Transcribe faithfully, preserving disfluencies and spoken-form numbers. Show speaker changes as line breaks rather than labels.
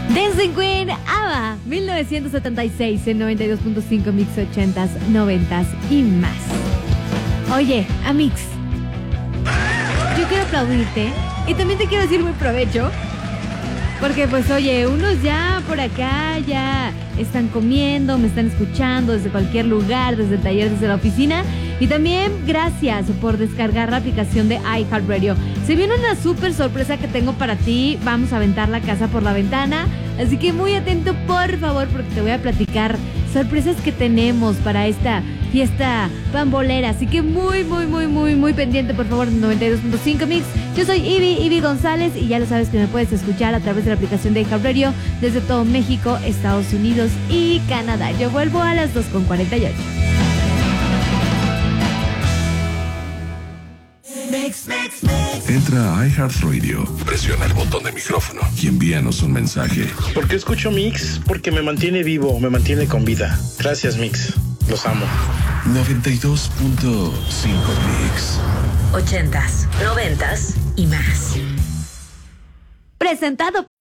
Dancing Queen, ABBA, mil novecientos setenta y seis en noventa y dos punto cinco Mix ochentas, noventas y más. Oye, Amix, yo quiero aplaudirte y también te quiero decir muy provecho. Porque pues oye, unos ya por acá ya están comiendo, me están escuchando desde cualquier lugar, desde el taller, desde la oficina. Y también gracias por descargar la aplicación de iHeartRadio. Se viene una súper sorpresa que tengo para ti. Vamos a aventar la casa por la ventana. Así que muy atento, por favor, porque te voy a platicar sorpresas que tenemos para esta fiesta pambolera. Así que muy, muy, muy, muy, muy pendiente, por favor, de noventa y dos punto cinco Mix. Yo soy Ivy, Ivy González, y ya lo sabes que me puedes escuchar a través de la aplicación de iHeartRadio desde todo México, Estados Unidos y Canadá. Yo vuelvo a las dos con cuarenta y ocho.
Entra a iHeartRadio, presiona el botón de micrófono y envíanos un mensaje.
¿Por qué escucho Mix? Porque me mantiene vivo, me mantiene con vida. Gracias, Mix. Los amo.
noventa y dos punto cinco Mix.
Ochentas, noventas y más.
Presentado